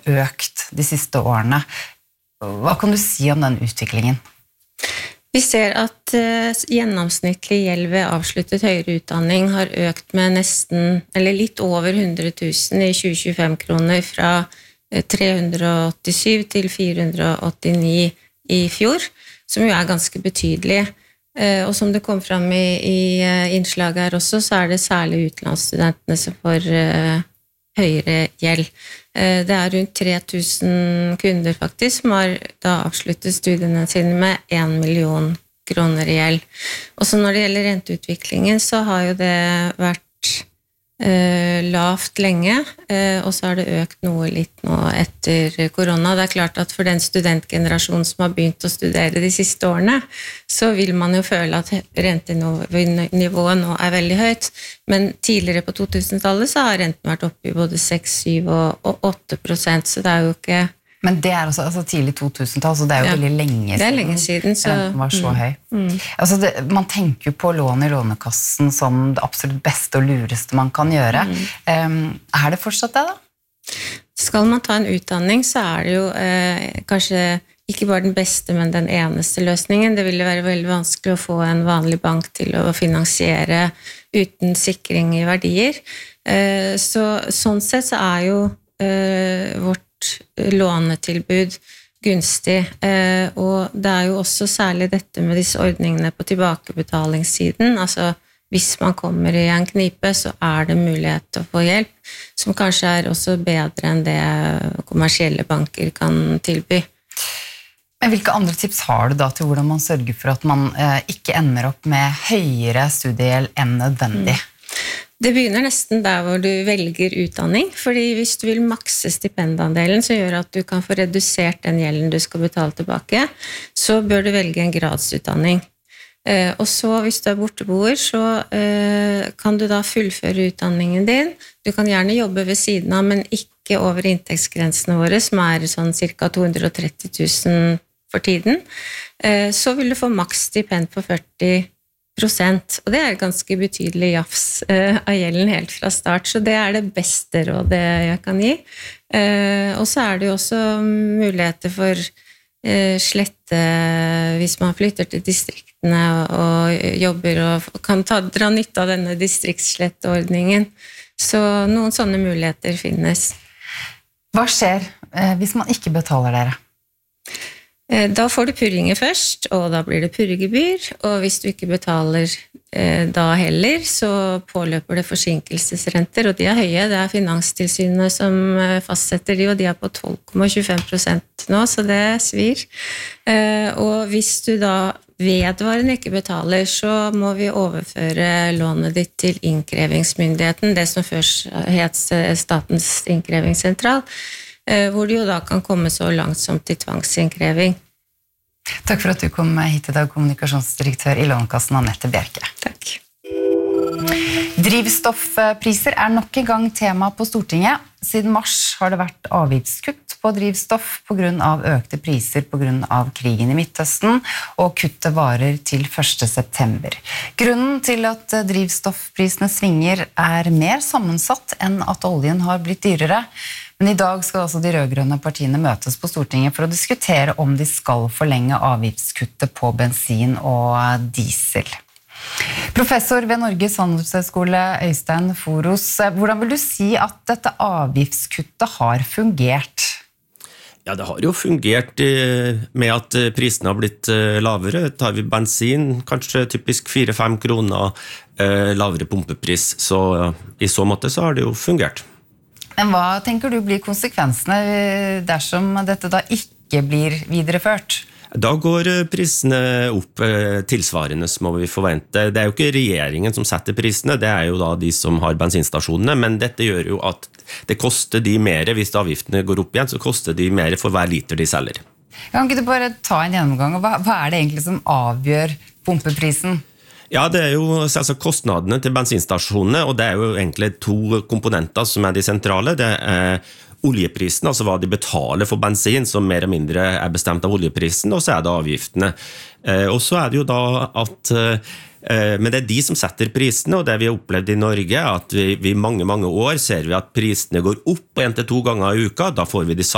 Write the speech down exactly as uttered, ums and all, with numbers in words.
økt de siste årene. Hva kan du si om den utviklingen? Vi ser at uh, gjennomsnittlig gjeld ved avsluttet høyere utdanning har økt med nesten, eller litt over hundre tusen i tjue tjuefem kroner fra uh, tre hundre åttisyv til fire hundre åttini i fjor, som jo er ganske betydelig. Uh, og som det kom fram i, i uh, innslaget her også, så er det særlig utenlandsstudentene som får uh, høyere gjeld. Uh, det er rundt tre tusen kunder faktisk som har da avsluttet studiene sine med en million kroner i gjeld. Og så når det gjelder renteutviklingen, så har jo det vært eh, lavt lenge, eh, og så har det økt noe litt nå etter korona. Det er klart at for den studentgenerasjonen som har begynt å studere de siste årene, så vil man jo føle at rentenivået nå er veldig høyt. Men tidligere på totusentallet så har renten vært oppe i både seks, syv og åtte prosent, så det er jo ikke... Men det er også altså, tidlig totusentall, så det er jo ja, veldig lenge siden. Det er lenge siden, så... Renten var så mm, høy. Mm. Altså det, man tenker jo på lån i lånekassen som det absolutt beste og lureste man kan gjøre. Mm. Um, er det fortsatt det da? Skal man ta en utdanning, så er det jo eh, kanskje ikke bare den beste, men den eneste løsningen. Det ville være veldig vanskelig å få en vanlig bank til å finansiere uten sikring i verdier. Eh, så sånn sett så er jo eh, vårt lånetilbud gunstig, og det er jo også særlig dette med disse ordningene på tilbakebetalingssiden, altså hvis man kommer i en knipe, så er det mulighet til å få hjelp, som kanskje er også bedre enn det kommersielle banker kan tilby. Men hvilke andre tips har du da til hvordan man sørger for at man eh, ikke ender opp med høyere studiegjeld enn nødvendig? Mm. Det begynner nesten der hvor du velger utdanning, fordi hvis du vil makse stipendandelen, som gjør at du kan få redusert den gjelden du skal betale tilbake, så bør du velge en gradsutdanning. Eh, og så, hvis du er borteboer, så eh, kan du da fullføre utdanningen din. Du kan gjerne jobbe ved siden av, men ikke over inntektsgrensene våre, som er sånn cirka to hundre og tretti tusen for tiden. Eh, så vil du få maks stipend på førti prosent, og det er ganske betydelig jafs uh, av gjelden helt fra start, så det er det beste rådet jeg kan gi. Uh, og så er det jo også muligheter for uh, slette hvis man flytter til distriktene og, og jobber og kan ta, dra nytte av denne distriktssletteordningen. Så noen sånne muligheter finnes. Hva skjer uh, hvis man ikke betaler dere? Da får du purringer først, og da blir det purregebyr, og hvis du ikke betaler eh, da heller, så påløper det forsinkelsesrenter, og de er høye. Det er Finanstilsynet som fastsetter de, og de er på tolv komma tjuefem prosent nå, så det svir. Eh, og hvis du da vedvarende ikke betaler, så må vi overføre lånet ditt til innkrevingsmyndigheten, det som først het Statens innkrevingsentral, hvor du jo da kan komme så langt som til tvangsinnkreving. Takk for at du kom hit i dag, kommunikasjonsdirektør i Lånekassen, Anette Bjerke. Takk. Drivstoffpriser er nok en gang tema på Stortinget. Siden mars har det vært avgiftskutt på drivstoff på grunn av økte priser på grunn av krigen i Midtøsten, og kuttet varer til første september. Grunnen til at drivstoffprisene svinger er mer sammensatt enn at oljen har blitt dyrere. Men i dag skal altså de rødgrønne partiene møtes på Stortinget for å diskutere om de skal forlenge avgiftskuttet på bensin og diesel. Professor ved Norges handelshøyskole, Øystein Foros, hvordan vil du si at dette avgiftskuttet har fungert? Ja, det har jo fungert med at prisene har blitt lavere. Tar vi bensin, kanskje typisk fire-fem kroner lavere pumpepris, så i så måte så har det jo fungert. Men hva tenker du blir konsekvensene dersom dette da ikke blir videreført? Da går prisene opp tilsvarende, må vi forvente. Det er jo ikke regjeringen som setter prisene, det er jo da de som har bensinstasjonene, men dette gjør jo at det koster de mer, hvis avgiftene går opp igjen, så koster de mer for hver liter de selger. Kan ikke du bare ta en gjennomgang, hva, hva er det egentlig som avgjør pumpeprisen? Ja, det er jo selvsagt kostnadene til bensinstasjonene, og det er jo egentlig to komponenter som er de sentrale. Det er oljeprisen, altså hva de betaler for bensin, som mer eller mindre er bestemt av oljeprisen, og så er det avgiftene. Og så er det jo da at, men det er de som setter prisene, og det vi har opplevd i Norge, at vi i mange, mange år ser vi at prisene går opp en til to ganger i uka, da får vi de samme